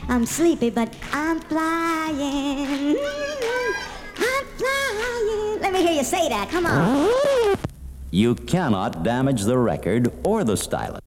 I'm sleepy, but I'm flying. I'm flying. Let me hear you say that. Come on. You cannot damage the record or the stylus.